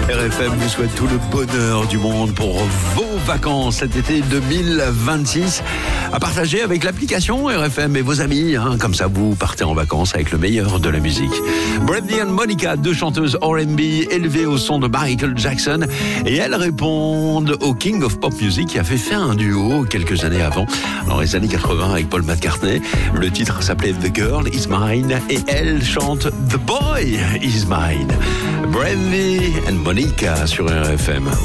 RFM vous souhaite tout le bonheur du monde pour vos vacances cet été 2026 à partager avec l'application RFM et vos amis. Comme ça, vous partez en vacances avec le meilleur de la musique. Brandy and Monica, deux chanteuses R&B élevées au son de Michael Jackson. Et elles répondent au King of Pop Music qui a fait faire un duo quelques années avant, dans les années 80 avec Paul McCartney. Le titre s'appelait The Girl Is Mine et elle chante The Boy Is Mine. Brandy and Monica sur RFM.